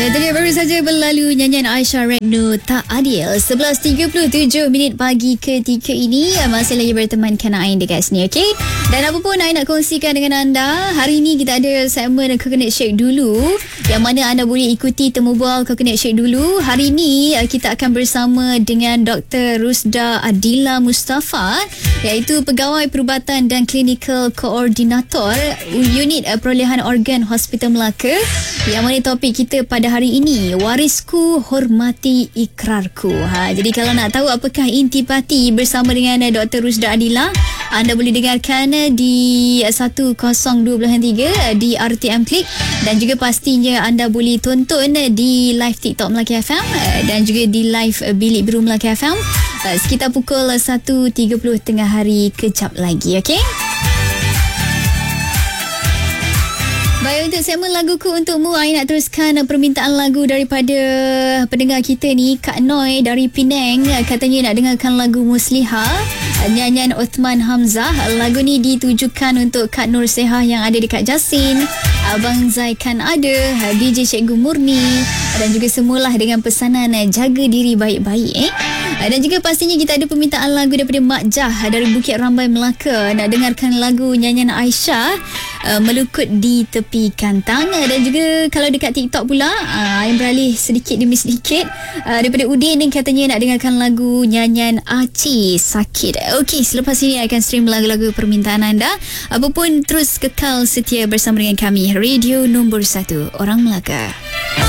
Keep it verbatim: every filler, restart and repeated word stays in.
Ya, tadi baru saja berlalu nyanyian Aisyah Rekno Tak Adil. sebelas tiga puluh tujuh minit pagi ketika ini masih lagi bertemankan Ain dekat sini, okey? Dan apa pun Ain nak kongsikan dengan anda, hari ini kita ada segmen Coconut Shake dulu, yang mana anda boleh ikuti temu bual Coconut Shake dulu. Hari ini kita akan bersama dengan Doktor Rusda Adila Mustafa, iaitu Pegawai Perubatan dan Clinical Koordinator Unit Perolehan Organ Hospital Melaka, yang mana topik kita pada hari ini, warisku hormati ikrarku. Ha, jadi kalau nak tahu apakah intipati bersama dengan Doktor Rusda Adila, anda boleh dengarkan di seratus dua belas tiga di R T M Klik, dan juga pastinya anda boleh tonton di live TikTok Melaka F M dan juga di live Bilik Biru Melaka F M sekitar pukul satu tiga puluh tengah hari kejap lagi, okey? Baik, untuk segmen laguku untukmu, Ain nak teruskan permintaan lagu daripada pendengar kita ni, Kak Noi dari Penang. Katanya nak dengarkan lagu Musliha, nyanyian Uthman Hamzah. Lagu ni ditujukan untuk Kak Nur Sehah yang ada dekat Jasin, Abang Zaikan ada, D J Cikgu Murni, dan juga semualah dengan pesanan jaga diri baik-baik, eh. Dan juga pastinya kita ada permintaan lagu daripada Mak Jah dari Bukit Rambai Melaka. Nak dengarkan lagu nyanyian Aisyah, uh, Melukut di Tepi Kantang. Dan juga kalau dekat TikTok pula, uh, yang beralih sedikit demi sedikit, uh, daripada Udin yang katanya nak dengarkan lagu nyanyian Aceh Sakit. Okey, selepas ini akan stream lagu-lagu permintaan anda. Apapun, terus kekal setia bersama dengan kami, Radio Nombor satu Orang Melaka.